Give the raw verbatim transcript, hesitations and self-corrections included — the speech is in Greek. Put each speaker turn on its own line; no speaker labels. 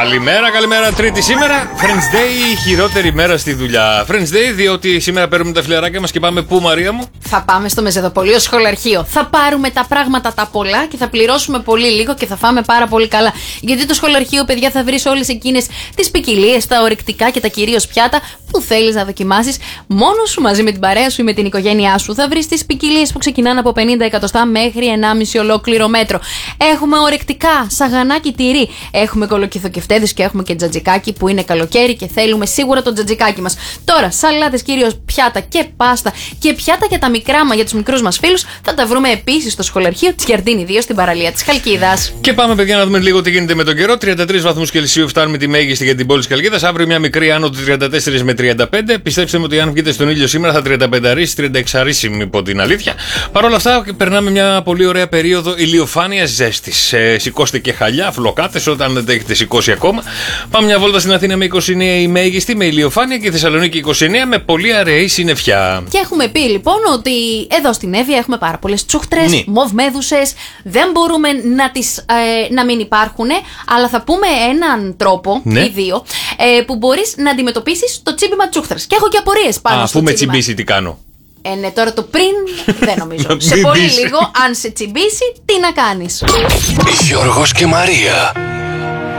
Καλημέρα, καλημέρα. Τρίτη σήμερα. Friends Day, η χειρότερη μέρα στη δουλειά. Friends Day, διότι σήμερα παίρνουμε τα φιλαράκια μας και πάμε πού, Μαρία μου?
Θα πάμε στο Μεζεδοπολείο Σχολαρχείο. Θα πάρουμε τα πράγματα τα πολλά και θα πληρώσουμε πολύ λίγο και θα φάμε πάρα πολύ καλά. Γιατί το σχολαρχείο, παιδιά, θα βρεις όλες εκείνες τις ποικιλίες, τα ορεικτικά και τα κυρίως πιάτα που θέλεις να δοκιμάσεις μόνος σου, μαζί με την παρέα σου ή με την οικογένειά σου. Θα βρεις τις ποικιλίες που ξεκινάνε από πενήντα εκατοστά μέχρι ενάμιση ολόκληρο μέτρο. Έχουμε ορεικτικά, σαγανάκι τυρί. Έχουμε κολοκυθοκευτέδες και έχουμε και τζατζικάκι που είναι καλοκαίρι και θέλουμε σίγουρα το τζατζικάκι μας. Τώρα, σαλάτες, κυρίως πιάτα και πάστα και πιάτα για τα μικρά μα, για τους μικρούς μας φίλους, θα τα βρούμε επίσης στο σχολαρχείο της Γιαρντίνη δύο στην παραλία της Χαλκίδας.
Και πάμε, παιδιά, να δούμε λίγο τι γίνεται με τον καιρό. τριάντα τρεις βαθμούς Κελσίου φτάνουμε τη μέγιστη για την πόλη της Χαλκίδας. Αύριο μια μικρή άνω του τριάντα τέσσερα με τριάντα πέντε. Πιστέψτε με ότι αν βγείτε στον ήλιο σήμερα θα τριάντα πέντε, τριάντα έξι, μη πω την αλήθεια. Παρ' όλα αυτά, περνάμε μια πολύ ωραία περίοδο ηλιοφάνειας ζέστης. Ε, σηκώστε και χαλιά, φλοκάτες όταν δεν τα έχετε σηκώσει ακόμα. Πάμε μια βόλτα στην Αθήνα με είκοσι εννέα η μέγιστη, με ηλιοφάνεια, και η Θεσσαλονίκη είκοσι εννέα με πολύ αραιή συννεφιά.
Και έχουμε πει λοιπόν ότι εδώ στην Εύβοια έχουμε πάρα πολλές τσούχτρες, ναι, μοβμέδουσες. Δεν μπορούμε να, τις, ε, να μην υπάρχουν, αλλά θα πούμε έναν τρόπο, ναι, ή δύο, ε, που μπορείς να αντιμετωπίσεις το τσίμπημα τσούχτρας. Και έχω και απορίες πάνω.
Α,
στο
αφού με
τσίμπημα.
τσιμπήσει, τι κάνω?
Ε, ναι, τώρα το πριν δεν νομίζω. Σε πολύ λίγο, αν σε τσιμπήσει, τι να κάνεις?
Γιώργος και Μαρία.